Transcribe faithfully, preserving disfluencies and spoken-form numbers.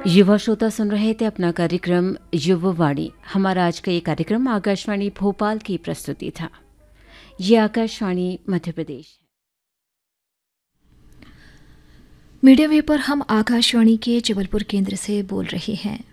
युवा श्रोता सुन रहे थे अपना कार्यक्रम युवावाणी। हमारा आज का ये कार्यक्रम आकाशवाणी भोपाल की प्रस्तुति था। ये आकाशवाणी मध्य प्रदेश है। मीडिया वेव पर हम आकाशवाणी के जबलपुर केंद्र से बोल रहे हैं।